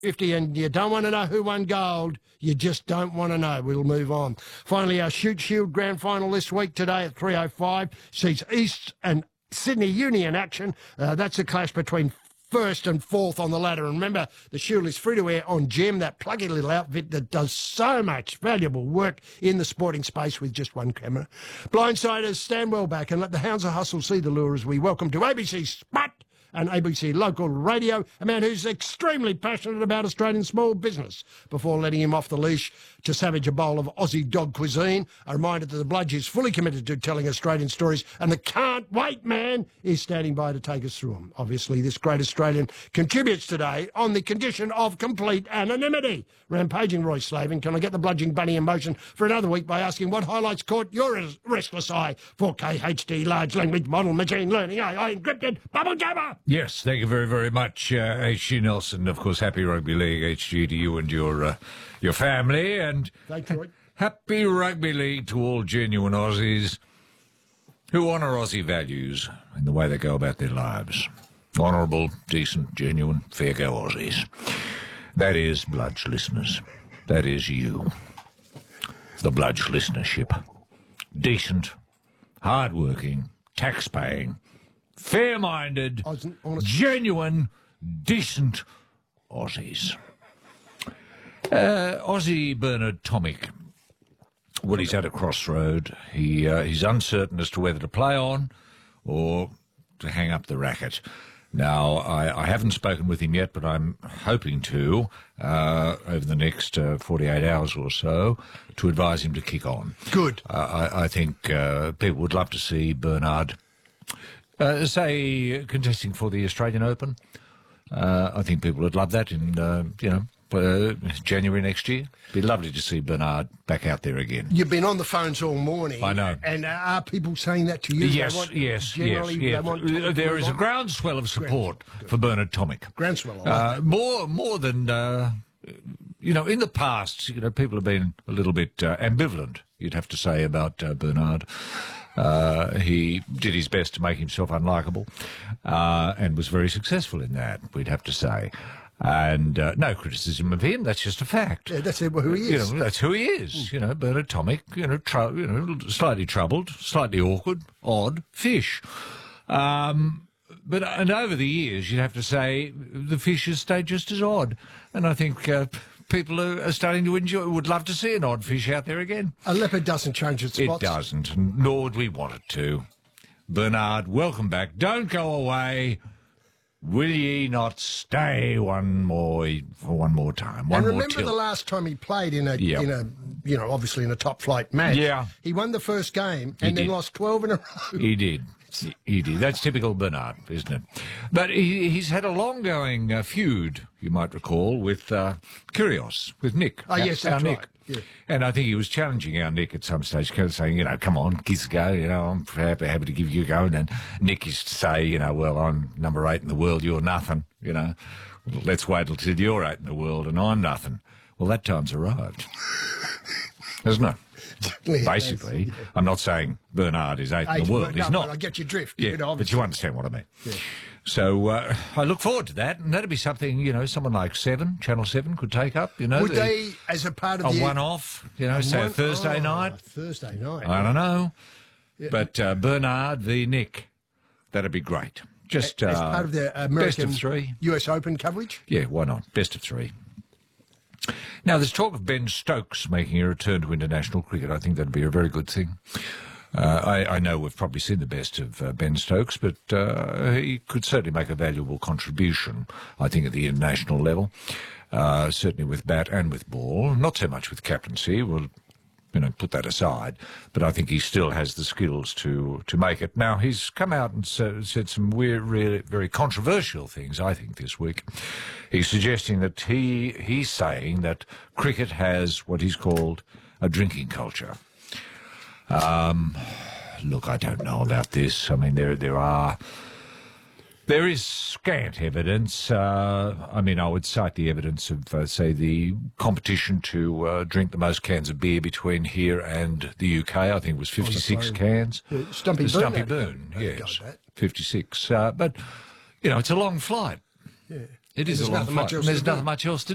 50 and you don't want to know who won gold, you just don't want to know. We'll move on. Finally, our Shoot Shield Grand Final this week today at 3:05 sees East and Sydney Uni in action. That's a clash between first and fourth on the ladder. And remember, the Shield is free to air on Gem, that pluggy little outfit that does so much valuable work in the sporting space with just one camera. Blindsiders, stand well back and let the hounds of hustle see the lure as we welcome to ABC Spot and ABC Local Radio, a man who's extremely passionate about Australian small business. Before letting him off the leash to savage a bowl of Aussie dog cuisine, a reminder that the Bludge is fully committed to telling Australian stories, and the can't wait man is standing by to take us through them. Obviously, this great Australian contributes today on the condition of complete anonymity. Rampaging Roy Slavin, can I get the Bludging Bunny in motion for another week by asking what highlights caught your restless eye? 4K HD large language model machine learning AI encrypted bubble jabber. Yes, thank you very, very much, H.G. Nelson. Of course, happy Rugby League, H.G., to you and your family. And thank you. Happy Rugby League to all genuine Aussies who honour Aussie values in the way they go about their lives. Honourable, decent, genuine, fair-go Aussies. That is Bludge listeners. That is you. The Bludge listenership. Decent, hard-working, tax-paying, fair-minded, genuine, decent Aussies. Aussie Bernard Tomic. Well, he's at a crossroad. He's uncertain as to whether to play on or to hang up the racket. Now, I haven't spoken with him yet, but I'm hoping to, over the next 48 hours or so, to advise him to kick on. Good. I think people would love to see Bernard, say, contesting for the Australian Open. I think people would love that in, January next year. Be lovely to see Bernard back out there again. You've been on the phones all morning. I know. And are people saying that to you? Yes. There is a groundswell of support for Bernard Tomic. Groundswell. More than, in the past, people have been a little bit ambivalent, you'd have to say, about Bernard. He did his best to make himself unlikable and was very successful in that, we'd have to say. And no criticism of him, that's just a fact. Yeah, that's who he is. That's who he is. Bernard Tomic, slightly troubled, slightly awkward, odd fish. But over the years, you'd have to say, the fish has stayed just as odd. And I think people are starting to would love to see an odd fish out there again. A leopard doesn't change its spots. It doesn't, nor would we want it to. Bernard, welcome back. Don't go away. Will ye not stay for one more time? And remember the last time he played in obviously in a top flight match. Yeah. He won the first game and then lost 12 in a row. He did. That's typical Bernard, isn't it? But he's had a long-going feud, you might recall, with Kyrgios, with Nick. Oh, yes, that's Nick. right. Yeah. And I think he was challenging our Nick at some stage, kind of saying, come on, give a go, I'm happy to give you a go. And then Nick used to say, well, I'm number 8 in the world, you're nothing, Well, let's wait till you're 8 in the world and I'm nothing. Well, that time's arrived, isn't it? Basically, yeah. I'm not saying Bernard is 8 in the world. He's not. I get your drift. Yeah, but you understand what I mean. Yeah. So I look forward to that, and that'd be something, someone like Channel 7 could take up, Would they, as a part of a one-off, say a Thursday night? Thursday night. I don't know. Yeah. But Bernard v. Nick, that'd be great. Just as part of the American best of 3. US Open coverage? Yeah, why not? Best of 3. Now, there's talk of Ben Stokes making a return to international cricket. I think that'd be a very good thing. I know we've probably seen the best of Ben Stokes, but he could certainly make a valuable contribution, I think, at the international level, certainly with bat and with ball. Not so much with captaincy. We'll put that aside. But I think he still has the skills to make it. Now, he's come out and said some really very controversial things, I think, this week. He's suggesting that he's saying that cricket has what he's called a drinking culture. Look, I don't know about this. I mean, there is scant evidence. I would cite the evidence of, say, the competition to drink the most cans of beer between here and the UK. I think it was 56 cans. Stumpy Boone, yes, 56. But, it's a long flight. Yeah. It is a long flight. There's nothing much else to do.